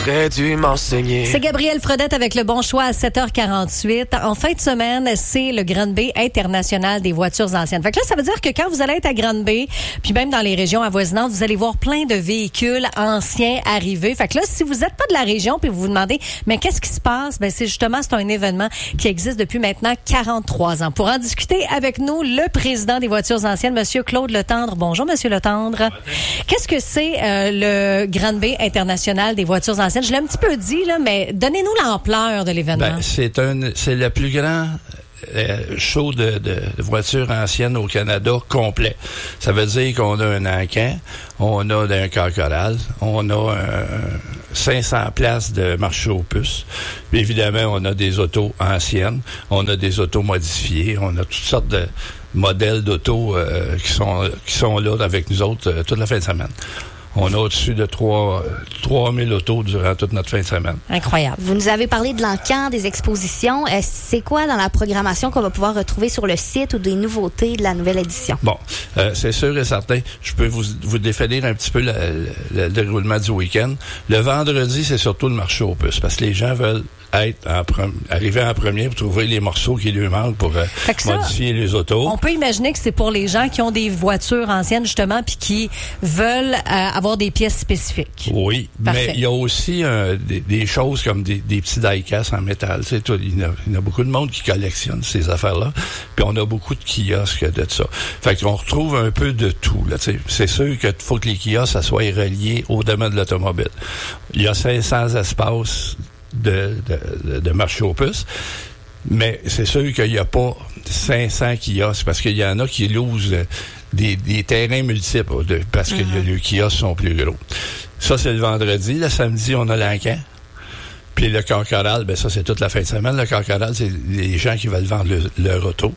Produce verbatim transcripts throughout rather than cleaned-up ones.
t'aurais dû m'enseigner. C'est Gabriel Fredette avec le bon choix à sept heures quarante-huit. En fin de semaine, c'est le Granby international des voitures anciennes. Fait que là, ça veut dire que quand vous allez être à Granby, puis même dans les régions avoisinantes, vous allez voir plein de véhicules anciens arriver. Fait que là, si vous n'êtes pas de la région puis vous vous demandez, mais qu'est-ce qui se passe? Ben, c'est justement, c'est un événement qui existe depuis maintenant quarante-trois ans. Pour en discuter avec nous, le président des voitures anciennes, Monsieur Claude Letendre. Bonjour, Monsieur Letendre. Qu'est-ce que c'est euh, le Granby international des voitures anciennes? Je l'ai un petit peu dit, là, mais donnez-nous l'ampleur de l'événement. Ben, c'est un, c'est le plus grand euh, show de, de, de voitures anciennes au Canada complet. Ça veut dire qu'on a un encan, on a un Car-Choral, on a un, cinq cents places de marché aux puces. Puis évidemment, on a des autos anciennes, on a des autos modifiées, on a toutes sortes de modèles d'autos euh, qui sont qui sont là avec nous autres euh, toute la fin de semaine. On a au-dessus de trois mille autos durant toute notre fin de semaine. Incroyable. Vous nous avez parlé de l'encan, des expositions. Euh, c'est quoi dans la programmation qu'on va pouvoir retrouver sur le site ou des nouveautés de la nouvelle édition? Bon, euh, c'est sûr et certain. Je peux vous, vous définir un petit peu le, le, le déroulement du week-end. Le vendredi, c'est surtout le marché aux puces parce que les gens veulent être en pre- arriver en premier pour trouver les morceaux qui lui manquent pour euh, ça, modifier les autos. On peut imaginer que c'est pour les gens qui ont des voitures anciennes, justement, puis qui veulent euh, avoir des pièces spécifiques. Oui, Parfait. Mais il y a aussi euh, des, des choses comme des, des petits die-casts en métal. C'est tout. Il y, a, il y a beaucoup de monde qui collectionne ces affaires-là. Puis on a beaucoup de kiosques de ça. Fait qu'on retrouve un peu de tout. Là, c'est sûr qu'il faut que les kiosques ça soit reliés au domaine de l'automobile. Il y a cinq cents espaces de, de, de marché aux puces. Mais c'est sûr qu'il n'y a pas cinq cents kiosques parce qu'il y en a qui lousent des, des terrains multiples de, parce mm-hmm. que les kiosques sont plus gros. Ça, c'est le vendredi. Le samedi, on a l'encan. Puis le Car-Choral, ben ça, c'est toute la fin de semaine. Le Car-Choral, c'est les gens qui veulent vendre le, leur auto.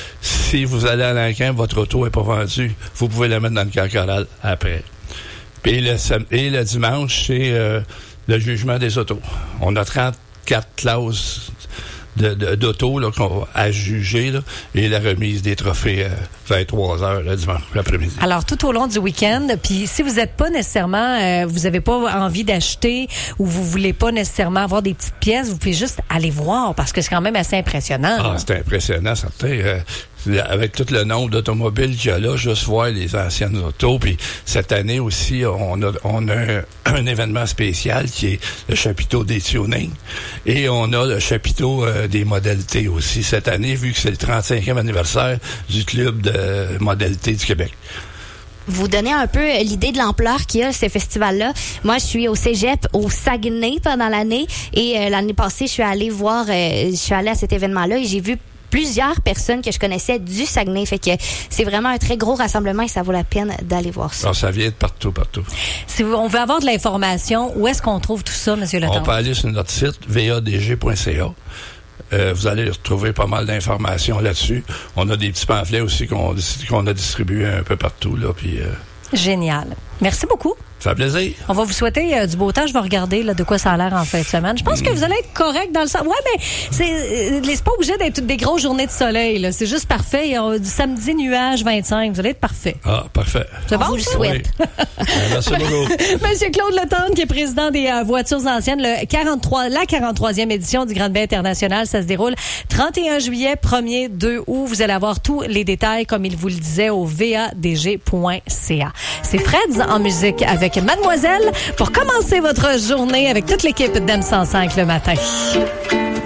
Si vous allez à l'encan, votre auto n'est pas vendue, vous pouvez la mettre dans le Car-Choral après. Puis le, et le dimanche, c'est euh, le jugement des autos. On a trente-quatre classes de, de, d'auto là, qu'on va à juger là, et la remise des trophées euh, vingt-trois heures le dimanche après-midi. Alors, tout au long du week-end, puis si vous n'êtes pas nécessairement, euh, vous n'avez pas envie d'acheter ou vous voulez pas nécessairement avoir des petites pièces, vous pouvez juste aller voir parce que c'est quand même assez impressionnant. Ah, là. C'est impressionnant, certain. Euh, avec tout le nombre d'automobiles qu'il y a là, juste voir les anciennes autos. Puis cette année aussi, on a, on a un, un événement spécial qui est le chapiteau des tuning. Et on a le chapiteau euh, des modalités aussi cette année, vu que c'est le trente-cinquième anniversaire du club de modalité du Québec. Vous donnez un peu l'idée de l'ampleur qu'il y a ce festival-là. Moi, je suis au cégep au Saguenay pendant l'année et euh, l'année passée, je suis allée voir, euh, je suis allée à cet événement-là et j'ai vu plusieurs personnes que je connaissais du Saguenay. Fait que c'est vraiment un très gros rassemblement et ça vaut la peine d'aller voir ça. Alors, ça vient de partout, partout. Si on veut avoir de l'information, où est-ce qu'on trouve tout ça, M. Letendre? On peut aller sur notre site v a d g point c a. Euh, vous allez retrouver pas mal d'informations là-dessus. On a des petits pamphlets aussi qu'on, qu'on a distribués un peu partout. Là, puis, euh... Génial. Merci beaucoup. Ça fait plaisir. On va vous souhaiter euh, du beau temps. Je vais regarder là, de quoi ça a l'air en fin de semaine. Je pense mmh. que vous allez être correct dans le sens. Ouais, mais c'est, euh, c'est pas obligé d'être des grosses journées de soleil. Là. C'est juste parfait. Il y a du samedi nuage vingt-cinq. Vous allez être parfait. Ah, parfait. C'est bon? On vous le souhaite. Oui. Merci beaucoup. Monsieur Claude Letendre, qui est président des euh, voitures anciennes, le quarante-trois, la quarante-troisième édition du Granby International, ça se déroule trente et un juillet, premier, deux août. Vous allez avoir tous les détails, comme il vous le disait, au v a d g point c a. C'est Freds en musique avec Mademoiselle pour commencer votre journée avec toute l'équipe d'M cent cinq le matin.